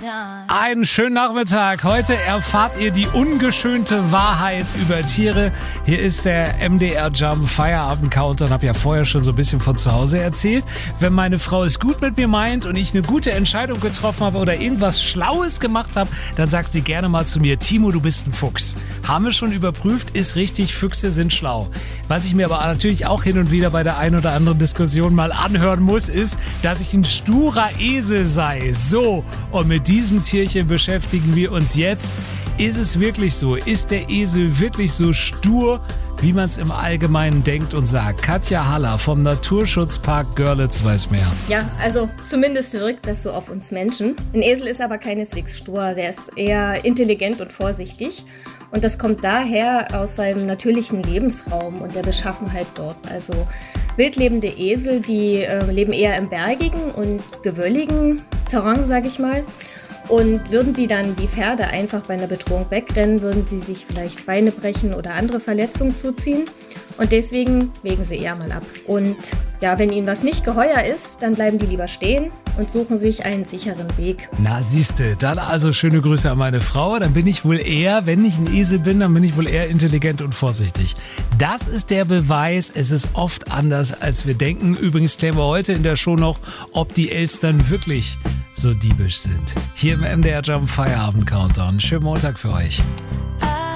Einen schönen Nachmittag. Heute erfahrt ihr die ungeschönte Wahrheit über Tiere. Hier ist der MDR Jump Feierabend Countdown. Hab ja vorher schon so ein bisschen von zu Hause erzählt. Wenn meine Frau es gut mit mir meint und ich eine gute Entscheidung getroffen habe oder irgendwas Schlaues gemacht habe, dann sagt sie gerne mal zu mir: Timo, du bist ein Fuchs. Haben wir schon überprüft, ist richtig, Füchse sind schlau. Was ich mir aber natürlich auch hin und wieder bei der ein oder anderen Diskussion mal anhören muss, ist, dass ich ein sturer Esel sei. So, und mit diesem Tierchen beschäftigen wir uns jetzt. Ist es wirklich so? Ist der Esel wirklich so stur, wie man es im Allgemeinen denkt und sagt? Katja Haller vom Naturschutzpark Görlitz weiß mehr. Ja, also zumindest wirkt das so auf uns Menschen. Ein Esel ist aber keineswegs stur, er ist eher intelligent und vorsichtig. Und das kommt daher aus seinem natürlichen Lebensraum und der Beschaffenheit dort. Also wildlebende Esel, die leben eher im bergigen und gewölligen Terrain, sage ich mal. Und würden die dann wie Pferde einfach bei einer Bedrohung wegrennen, würden sie sich vielleicht Beine brechen oder andere Verletzungen zuziehen. Und deswegen wägen sie eher mal ab. Und ja, wenn ihnen was nicht geheuer ist, dann bleiben die lieber stehen und suchen sich einen sicheren Weg. Na siehste, dann also schöne Grüße an meine Frau. Dann bin ich wohl eher, wenn ich ein Esel bin, dann bin ich wohl eher intelligent und vorsichtig. Das ist der Beweis, es ist oft anders, als wir denken. Übrigens klären wir heute in der Show noch, ob die Elstern wirklich so diebisch sind. Hier im MDR Jump Feierabend Countdown. Schönen Montag für euch.